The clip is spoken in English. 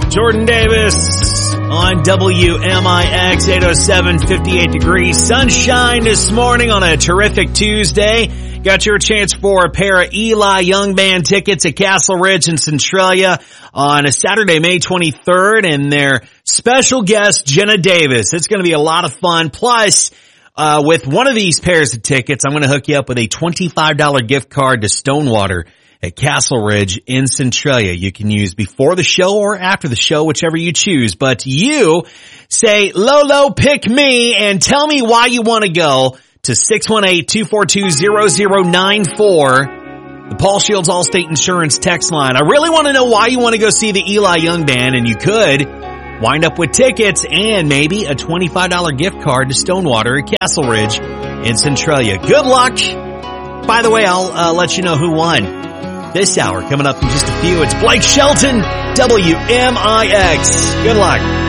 Jordan Davis on WMIX 807, 58 degrees. Sunshine this morning on a terrific Tuesday. Got your chance for a pair of Eli Young Band tickets at Castle Ridge in Centralia on a Saturday, May 23rd, and their special guest, Jenna Davis. It's going to be a lot of fun. Plus, with one of these pairs of tickets, I'm going to hook you up with a $25 gift card to Stonewater at Castle Ridge in Centralia. You can use before the show or after the show, whichever you choose. But you say, Lolo, pick me, and tell me why you want to go to 618-242-0094. The Paul Shields Allstate Insurance text line. I really want to know why you want to go see the Eli Young Band, and you could wind up with tickets and maybe a $25 gift card to Stonewater at Castle Ridge in Centralia. Good luck. By the way, I'll let you know who won this hour. Coming up in just a few, it's Blake Shelton, WMIX. Good luck.